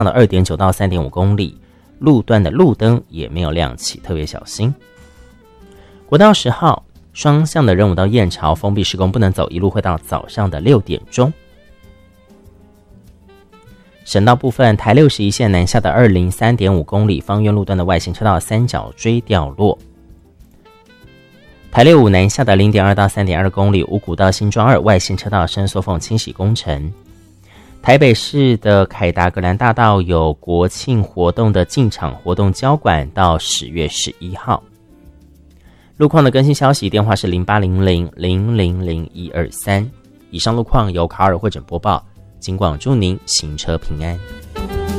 的 2.9 到 3.5 公里，路段的路灯也没有亮起，特别小心。国道10号双向的仁武到燕巢封闭施工不能走，一路会到早上的6点钟。省道部分，台61线南下的203 3.5 公里芳苑路段的外线车道三角锥掉落。台65南下的 0.2 到 3.2 公里五股到新庄2外线车道伸缩缝清洗工程。台北市的凯达格兰大道有国庆活动的进场活动交管到10月11号。路况的更新消息，电话是0800000123。以上路况由卡尔会诊播报，警广祝您行车平安。